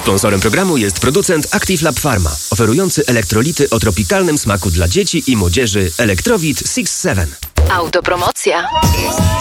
Sponsorem programu jest producent Active Lab Pharma, oferujący elektrolity o tropikalnym smaku dla dzieci i młodzieży Elektrowit 6-7. Autopromocja.